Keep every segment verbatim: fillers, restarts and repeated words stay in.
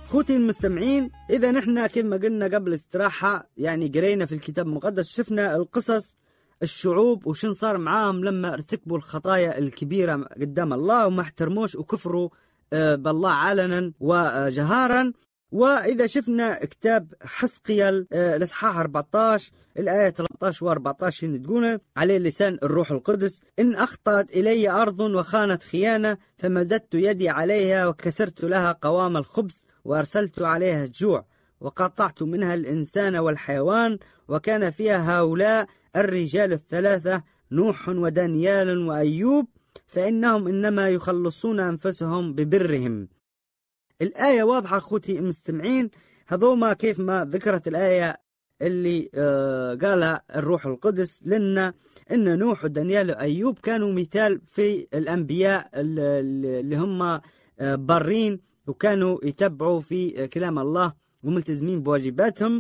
خوتي المستمعين، إذا نحن كما قلنا قبل استراحة يعني قرينا في الكتاب المقدس، شفنا القصص الشعوب وشن صار معاهم لما ارتكبوا الخطايا الكبيرة قدام الله وما احترموش وكفروا بالله علنا وجهارا. وإذا شفنا كتاب حزقيال الإصحاح أربعة عشر الآية ثلاثة عشر و أربعة عشر تقول عليه لسان الروح القدس: إن أخطأت إلي أرض وخانت خيانة فمددت يدي عليها وكسرت لها قوام الخبز وأرسلت عليها الجوع وقطعت منها الإنسان والحيوان، وكان فيها هؤلاء الرجال الثلاثة نوح ودانيال وأيوب، فإنهم إنما يخلصون أنفسهم ببرهم. الآية واضحة أخوتي المستمعين، هذوما كيف ما ذكرت الآية اللي آه قالها الروح القدس لنا إن نوح ودانيال وأيوب كانوا مثال في الأنبياء اللي هم آه بارين وكانوا يتبعوا في كلام الله وملتزمين بواجباتهم.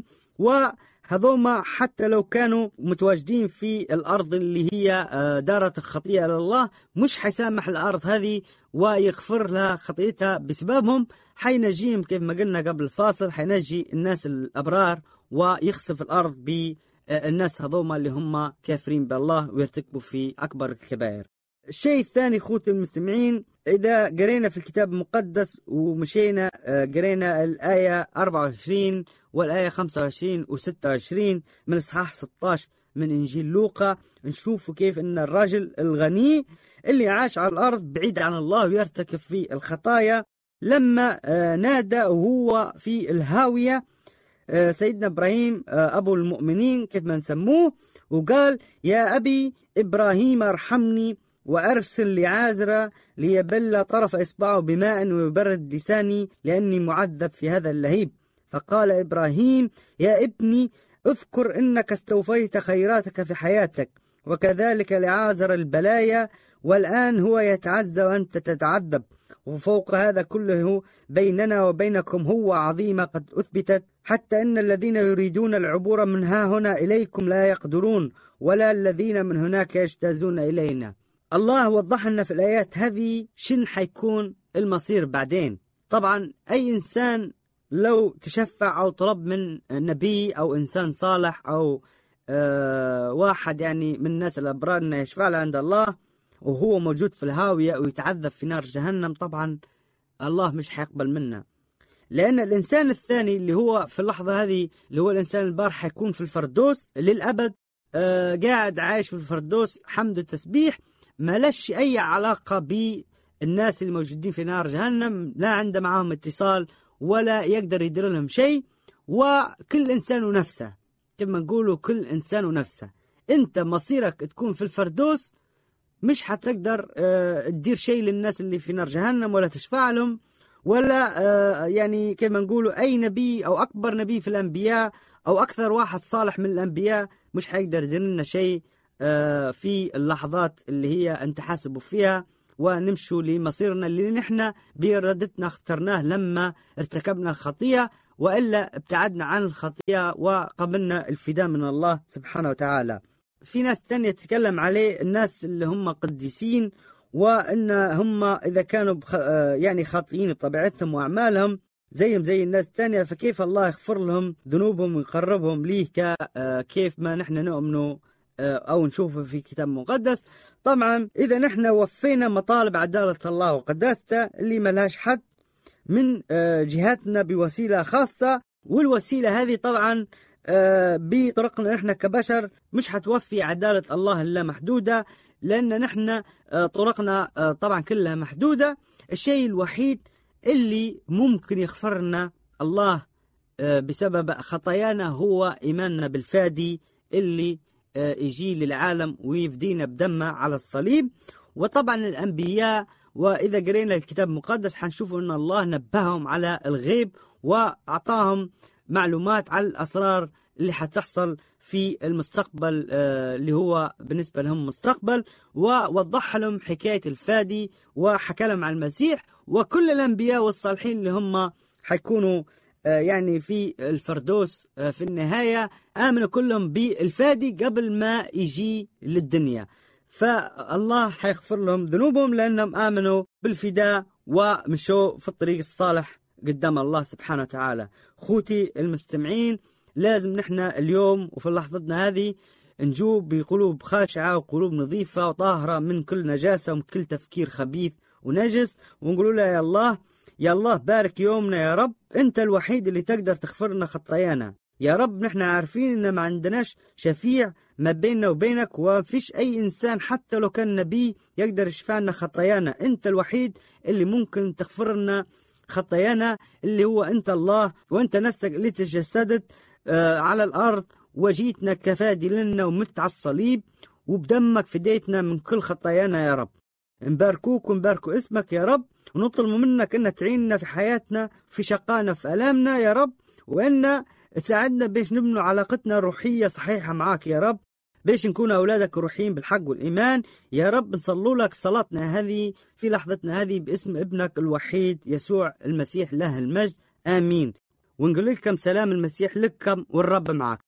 وهذوما حتى لو كانوا متواجدين في الأرض اللي هي دارت الخطيئة لله، مش حيسامح الأرض هذه ويغفر لها خطيئتها بسببهم. حينجيهم كيف ما قلنا قبل الفاصل، حينجي الناس الأبرار ويخسف الأرض بالناس هذوما اللي هم كافرين بالله ويرتكبوا في أكبر الكبائر. الشيء الثاني خوتي المستمعين، إذا قرينا في الكتاب المقدس ومشينا قرينا الآية أربعة وعشرين والآية خمسة وعشرين و ستة وعشرين من إصحاح ستة عشر من إنجيل لوقا، نشوف كيف إن الرجل الغني اللي عاش على الأرض بعيد عن الله ويرتكب في الخطايا، لما نادى وهو في الهاوية سيدنا إبراهيم أبو المؤمنين كيف ما نسموه، وقال: يا أبي إبراهيم ارحمني وأرسل لعازر ليبل طرف إصبعه بماء ويبرد لساني لأني معذب في هذا اللهيب. فقال إبراهيم: يا ابني اذكر إنك استوفيت خيراتك في حياتك، وكذلك لعازر البلايا، والآن هو يتعزى وأنت تتعذب، وفوق هذا كله بيننا وبينكم هو عظيمة قد أثبتت، حتى إن الذين يريدون العبور من ها هنا إليكم لا يقدرون، ولا الذين من هناك يجتازون إلينا. الله وضح لنا في الآيات هذه شن حيكون المصير بعدين. طبعا أي إنسان لو تشفع أو طلب من نبي أو إنسان صالح أو آه واحد يعني من الناس الأبرار أنه يشفع له عند الله وهو موجود في الهاوية ويتعذب في نار جهنم، طبعا الله مش حيقبل منه، لأن الإنسان الثاني اللي هو في اللحظة هذه اللي هو الإنسان البار حيكون في الفردوس للأبد، آه قاعد عايش في الفردوس حمد وتسبيح، ما لش أي علاقة بالناس اللي موجودين في نار جهنم، لا عنده معهم اتصال ولا يقدر يدير لهم شيء. وكل إنسان ونفسه، كما نقولوا كل إنسان ونفسه، أنت مصيرك تكون في الفردوس، مش حتقدر اه تدير شيء للناس اللي في نار جهنم ولا تشفع لهم، ولا اه يعني كما نقولوا أي نبي أو أكبر نبي في الأنبياء أو أكثر واحد صالح من الأنبياء مش حيقدر يدير لنا شيء اه في اللحظات اللي هي أنت حاسبوا فيها ونمشوا لمصيرنا اللي نحن بإرادتنا اخترناه لما ارتكبنا الخطيئة، وإلا ابتعدنا عن الخطيئة وقبلنا الفداء من الله سبحانه وتعالى. في ناس تانية تتكلم عليه الناس اللي هم قديسين، وأن هم إذا كانوا بخ... يعني خاطئين بطبيعتهم وأعمالهم زيهم زي الناس التانية، فكيف الله يغفر لهم ذنوبهم ويقربهم ليه كيف ما نحن نؤمنوا أو نشوفه في كتاب مقدس. طبعا إذا نحن وفينا مطالب عدالة الله وقداسته اللي ملهاش حد من جهاتنا بوسيلة خاصة، والوسيلة هذه طبعا بطرقنا نحن كبشر مش حتوفي عدالة الله اللا محدودة، لأن نحن طرقنا طبعا كلها محدودة. الشيء الوحيد اللي ممكن يغفرنا الله بسبب خطايانا هو إيماننا بالفادي اللي يجي للعالم ويفدينا بدمه على الصليب. وطبعا الأنبياء، وإذا قرينا الكتاب المقدس حنشوف أن الله نبههم على الغيب وأعطاهم معلومات على الأسرار اللي حتحصل في المستقبل اللي هو بالنسبة لهم مستقبل، ووضح لهم حكاية الفادي وحكى لهم عن المسيح. وكل الأنبياء والصالحين اللي هم حيكونوا يعني في الفردوس في النهاية آمنوا كلهم بالفادي قبل ما يجي للدنيا، فالله حيغفر لهم ذنوبهم لأنهم آمنوا بالفداء ومشوا في الطريق الصالح قدام الله سبحانه وتعالى. خوتي المستمعين، لازم نحن اليوم وفي لحظتنا هذه نجوب بقلوب خاشعة وقلوب نظيفة وطاهرة من كل نجاسة ومن كل تفكير خبيث ونجس، ونقولوا له يا الله يا الله بارك يومنا يا رب، أنت الوحيد اللي تقدر تغفر لنا خطايانا يا رب. نحن عارفين إن ما عندناش شفيع ما بيننا وبينك، وفيش أي إنسان حتى لو كان نبي يقدر يشفع لنا خطايانا. أنت الوحيد اللي ممكن تغفر لنا خطايانا، اللي هو أنت الله، وأنت نفسك اللي تجسدت آه على الأرض وجيتنا كفادي لنا ومت على الصليب، وبدمك فديتنا من كل خطايانا يا رب. نباركوك ونباركوا اسمك يا رب، ونطلب منك أن تعيننا في حياتنا في شقانا في ألامنا يا رب، وأن تساعدنا باش نبنوا علاقتنا الروحية صحيحة معاك يا رب، باش نكون أولادك الروحيين بالحق والإيمان يا رب. نصلوا لك صلاتنا هذه في لحظتنا هذه باسم ابنك الوحيد يسوع المسيح له المجد، آمين. ونقول لكم سلام المسيح لكم والرب معك.